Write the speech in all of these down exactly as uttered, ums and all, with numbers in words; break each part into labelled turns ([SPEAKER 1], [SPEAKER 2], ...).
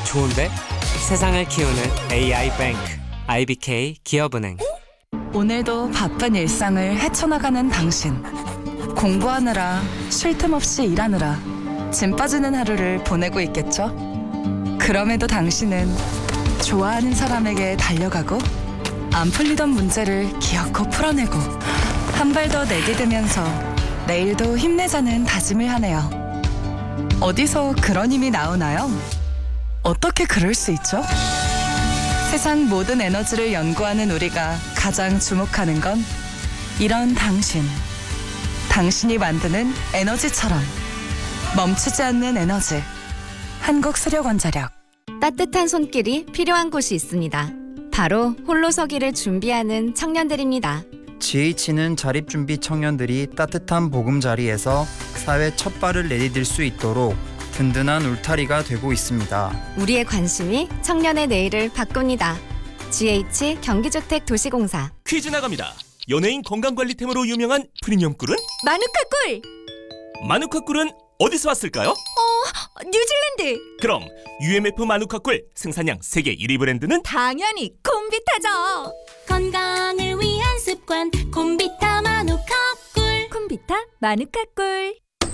[SPEAKER 1] 좋은데? 세상을 키우는 에이아이 뱅크 아이비케이 기업은행.
[SPEAKER 2] 오늘도 바쁜 일상을 헤쳐나가는 당신. 공부하느라 쉴 틈 없이 일하느라 짐 빠지는 하루를 보내고 있겠죠? 그럼에도 당신은 좋아하는 사람에게 달려가고 안 풀리던 문제를 기어코 풀어내고 한 발 더 내디디면서 내일도 힘내자는 다짐을 하네요. 어디서 그런 힘이 나오나요? 어떻게 그럴 수 있죠? 세상 모든 에너지를 연구하는 우리가 가장 주목하는 건 이런 당신. 당신이 만드는 에너지처럼 멈추지 않는 에너지. 한국수력원자력.
[SPEAKER 3] 따뜻한 손길이 필요한 곳이 있습니다. 바로 홀로서기를 준비하는 청년들입니다.
[SPEAKER 4] 지에이치는 자립준비 청년들이 따뜻한 보금자리에서 사회 첫 발을 내디딜 수 있도록 든든한 울타리가 되고 있습니다.
[SPEAKER 3] 우리의 관심이 청년의 내일을 바꿉니다. 지에이치 경기주택 도시공사.
[SPEAKER 5] 퀴즈 나갑니다. 연예인 건강관리템으로 유명한 프리미엄 꿀은?
[SPEAKER 3] 마누카 꿀!
[SPEAKER 5] 마누카 꿀은 어디서 왔을까요?
[SPEAKER 3] 어, 뉴질랜드!
[SPEAKER 5] 그럼 유엠에프 마누카 꿀 생산량 세계 일 위 브랜드는?
[SPEAKER 3] 당연히 콤비타죠!
[SPEAKER 6] 건강을 위한 습관 콤비타 마누카 꿀.
[SPEAKER 3] 콤비타 마누카 꿀.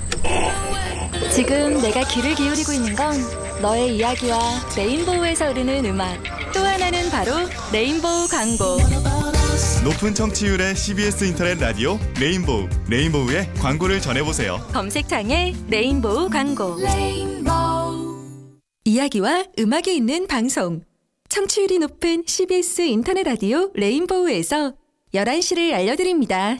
[SPEAKER 3] 지금 내가 귀를 기울이고 있는 건 너의 이야기와 레인보우에서 흐르는 음악. 또 하나는 바로 레인보우 광고.
[SPEAKER 7] 높은 청취율의 씨비에스 인터넷 라디오 레인보우. 레인보우의 광고를 전해보세요.
[SPEAKER 3] 검색창에 레인보우 광고.
[SPEAKER 6] 레인보우.
[SPEAKER 8] 이야기와 음악이 있는 방송. 청취율이 높은 씨비에스 인터넷 라디오 레인보우에서 열한 시를 알려드립니다.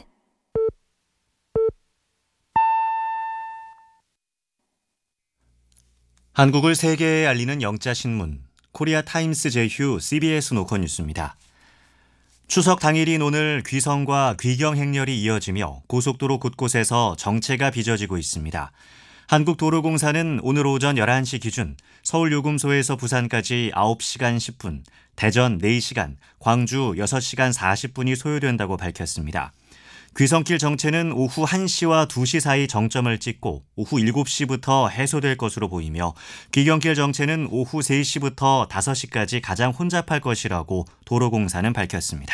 [SPEAKER 9] 한국을 세계에 알리는 영자신문 코리아 타임스 제휴 씨비에스 노컷 뉴스입니다. 추석 당일인 오늘 귀성과 귀경 행렬이 이어지며 고속도로 곳곳에서 정체가 빚어지고 있습니다. 한국도로공사는 오늘 오전 열한 시 기준 서울 요금소에서 부산까지 아홉 시간 십 분, 대전 네 시간, 광주 여섯 시간 사십 분이 소요된다고 밝혔습니다. 귀성길 정체는 오후 한 시와 두 시 사이 정점을 찍고 오후 일곱 시부터 해소될 것으로 보이며 귀경길 정체는 오후 세 시부터 다섯 시까지 가장 혼잡할 것이라고 도로공사는 밝혔습니다.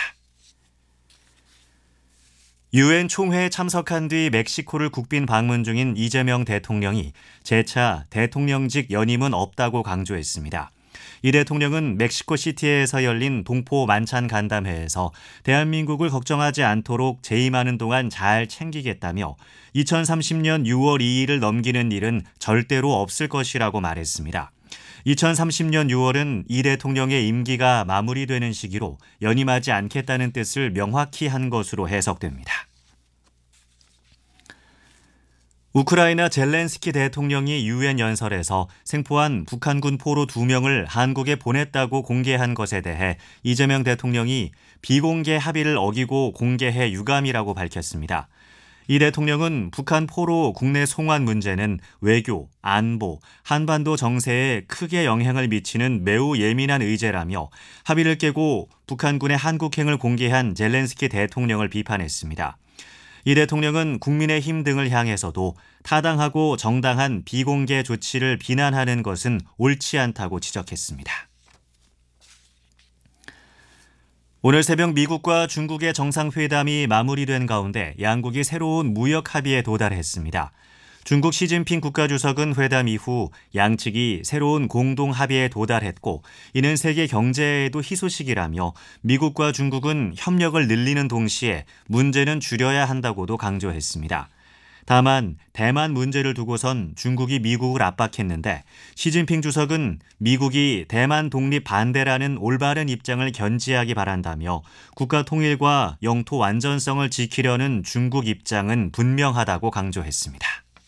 [SPEAKER 9] 유엔 총회에 참석한 뒤 멕시코를 국빈 방문 중인 이재명 대통령이 재차 대통령직 연임은 없다고 강조했습니다. 이 대통령은 멕시코시티에서 열린 동포 만찬 간담회에서 대한민국을 걱정하지 않도록 재임하는 동안 잘 챙기겠다며 이천삼십 년 유월 이 일을 넘기는 일은 절대로 없을 것이라고 말했습니다. 이천삼십 년 유월은 이 대통령의 임기가 마무리되는 시기로 연임하지 않겠다는 뜻을 명확히 한 것으로 해석됩니다. 우크라이나 젤렌스키 대통령이 유엔 연설에서 생포한 북한군 포로 두 명을 한국에 보냈다고 공개한 것에 대해 이재명 대통령이 비공개 합의를 어기고 공개해 유감이라고 밝혔습니다. 이 대통령은 북한 포로 국내 송환 문제는 외교, 안보, 한반도 정세에 크게 영향을 미치는 매우 예민한 의제라며 합의를 깨고 북한군의 한국행을 공개한 젤렌스키 대통령을 비판했습니다. 이 대통령은 국민의힘 등을 향해서도 타당하고 정당한 비공개 조치를 비난하는 것은 옳지 않다고 지적했습니다. 오늘 새벽 미국과 중국의 정상회담이 마무리된 가운데 양국이 새로운 무역 합의에 도달했습니다. 중국 시진핑 국가주석은 회담 이후 양측이 새로운 공동 합의에 도달했고 이는 세계 경제에도 희소식이라며 미국과 중국은 협력을 늘리는 동시에 문제는 줄여야 한다고도 강조했습니다. 다만 대만 문제를 두고선 중국이 미국을 압박했는데 시진핑 주석은 미국이 대만 독립 반대라는 올바른 입장을 견지하기 바란다며 국가 통일과 영토 완전성을 지키려는 중국 입장은 분명하다고 강조했습니다.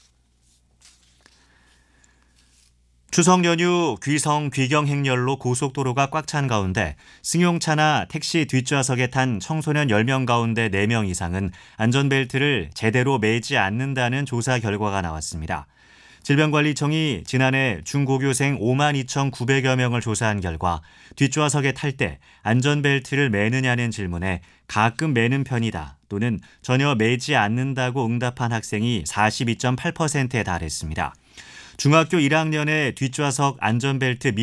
[SPEAKER 9] 추석 연휴 귀성 귀경 행렬로 고속도로가 꽉 찬 가운데 승용차나 택시 뒷좌석에 탄 청소년 열 명 가운데 네 명 이상은 안전벨트를 제대로 매지 않는다는 조사 결과가 나왔습니다. 질병관리청이 지난해 중고교생 오만 이천구백여 명을 조사한 결과 뒷좌석에 탈 때 안전벨트를 매느냐는 질문에 가끔 매는 편이다 또는 전혀 매지 않는다고 응답한 학생이 사십이 점 팔 퍼센트에 달했습니다. 중학교 일 학년의 뒷좌석 안전벨트